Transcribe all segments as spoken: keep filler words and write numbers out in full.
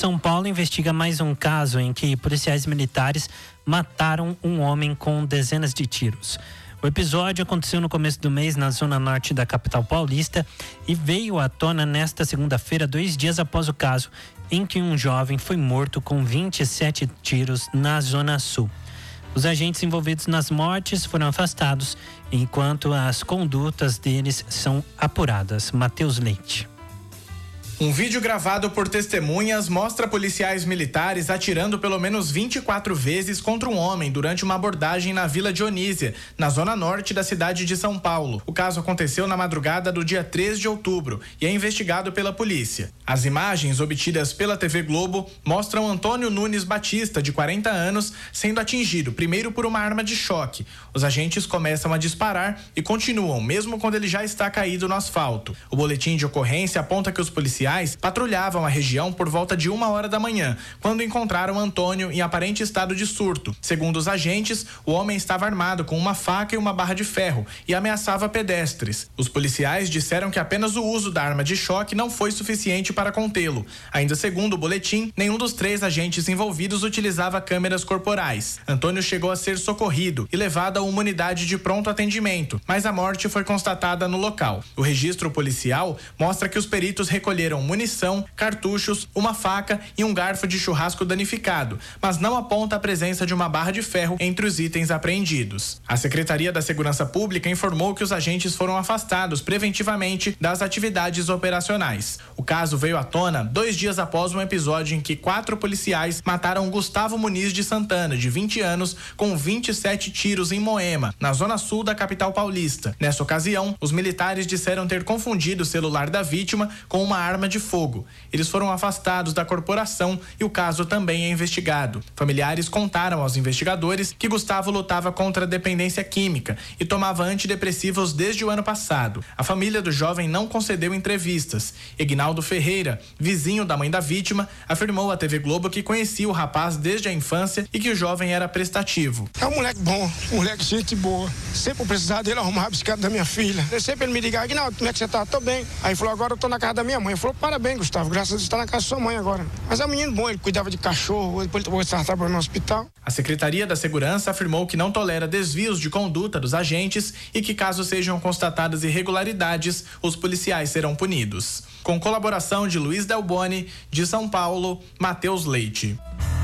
São Paulo investiga mais um caso em que policiais militares mataram um homem com dezenas de tiros. O episódio aconteceu no começo do mês na zona norte da capital paulista e veio à tona nesta segunda-feira, dois dias após o caso em que um jovem foi morto com vinte e sete tiros na zona sul. Os agentes envolvidos nas mortes foram afastados, enquanto as condutas deles são apuradas. Matheus Leite. Um vídeo gravado por testemunhas mostra policiais militares atirando pelo menos vinte e quatro vezes contra um homem durante uma abordagem na Vila Dionísia, na zona norte da cidade de São Paulo. O caso aconteceu na madrugada do dia três de outubro e é investigado pela polícia. As imagens obtidas pela T V Globo mostram Antônio Nunes Batista, de quarenta anos, sendo atingido primeiro por uma arma de choque. Os agentes começam a disparar e continuam, mesmo quando ele já está caído no asfalto. O boletim de ocorrência aponta que os policiais patrulhavam a região por volta de uma hora da manhã, quando encontraram Antônio em aparente estado de surto. Segundo os agentes, o homem estava armado com uma faca e uma barra de ferro e ameaçava pedestres. Os policiais disseram que apenas o uso da arma de choque não foi suficiente para contê-lo. Ainda segundo o boletim, nenhum dos três agentes envolvidos utilizava câmeras corporais. Antônio chegou a ser socorrido e levado a uma unidade de pronto atendimento, mas a morte foi constatada no local. O registro policial mostra que os peritos recolheram munição, cartuchos, uma faca e um garfo de churrasco danificado, mas não aponta a presença de uma barra de ferro entre os itens apreendidos. A Secretaria da Segurança Pública informou que os agentes foram afastados preventivamente das atividades operacionais. O caso veio à tona dois dias após um episódio em que quatro policiais mataram Gustavo Muniz de Santana, de vinte anos, com vinte e sete tiros em Moema, na zona sul da capital paulista. Nessa ocasião, os militares disseram ter confundido o celular da vítima com uma arma de fogo. Eles foram afastados da corporação e o caso também é investigado. Familiares contaram aos investigadores que Gustavo lutava contra a dependência química e tomava antidepressivos desde o ano passado. A família do jovem não concedeu entrevistas. Egnaldo Ferreira, vizinho da mãe da vítima, afirmou à T V Globo que conhecia o rapaz desde a infância e que o jovem era prestativo. É um moleque bom, um moleque gente boa. Sempre eu precisava dele arrumar a bicicleta da minha filha. Eu sempre ele me ligava, Egnaldo, como é que você tá? Tô bem. Aí falou, agora eu tô na casa da minha mãe. Falou, parabéns, Gustavo, graças a Deus está na casa da sua mãe agora. Mas é um menino bom, ele cuidava de cachorro, depois ele estava trabalhando no hospital. A Secretaria da Segurança afirmou que não tolera desvios de conduta dos agentes e que, caso sejam constatadas irregularidades, os policiais serão punidos. Com colaboração de Luiz Delboni, de São Paulo, Matheus Leite.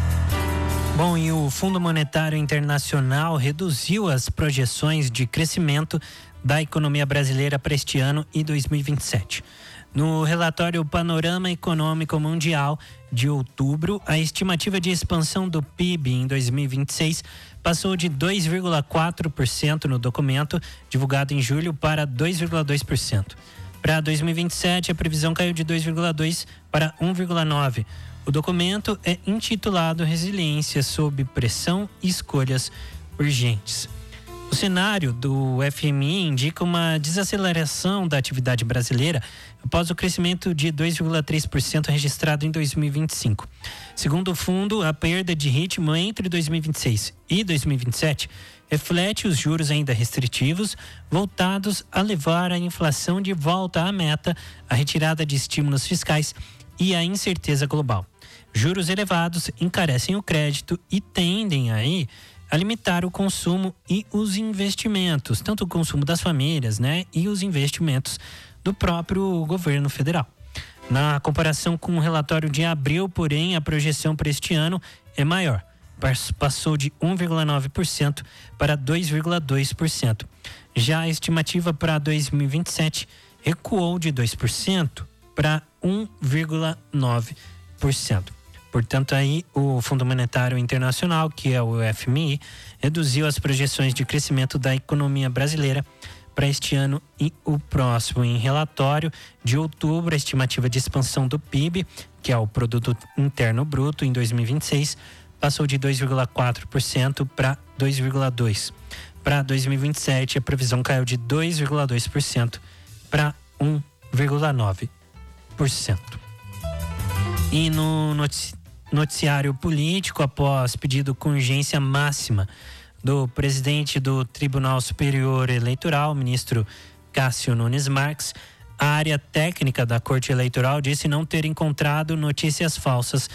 Bom, e o Fundo Monetário Internacional reduziu as projeções de crescimento da economia brasileira para este ano e dois mil e vinte e sete. No relatório Panorama Econômico Mundial de outubro, a estimativa de expansão do P I B em dois mil e vinte e seis passou de dois vírgula quatro por cento no documento divulgado em julho para dois vírgula dois por cento. Para dois mil e vinte e sete, a previsão caiu de dois vírgula dois por cento para um vírgula nove por cento. O documento é intitulado Resiliência sob Pressão e Escolhas Urgentes. O cenário do F M I indica uma desaceleração da atividade brasileira após o crescimento de dois vírgula três por cento registrado em dois mil e vinte e cinco. Segundo o fundo, a perda de ritmo entre dois mil e vinte e seis e dois mil e vinte e sete reflete os juros ainda restritivos, voltados a levar a inflação de volta à meta, a retirada de estímulos fiscais e a incerteza global. Juros elevados encarecem o crédito e tendem aí a limitar o consumo e os investimentos, tanto o consumo das famílias, né, e os investimentos do próprio governo federal. Na comparação com o relatório de abril, porém, a projeção para este ano é maior. Passou de um vírgula nove por cento para dois vírgula dois por cento. Já a estimativa para dois mil e vinte e sete recuou de dois por cento para um vírgula nove por cento. Portanto, aí o Fundo Monetário Internacional, que é o F M I, reduziu as projeções de crescimento da economia brasileira para este ano e o próximo. Em relatório de outubro, a estimativa de expansão do P I B, que é o Produto Interno Bruto, em dois mil e vinte e seis, passou de dois vírgula quatro por cento para dois vírgula dois por cento. Para dois mil e vinte e sete, a previsão caiu de dois vírgula dois por cento para um vírgula nove por cento. E no noticiário político, após pedido com urgência máxima do presidente do Tribunal Superior Eleitoral, ministro Cássio Nunes Marques, a área técnica da Corte Eleitoral disse não ter encontrado notícias falsas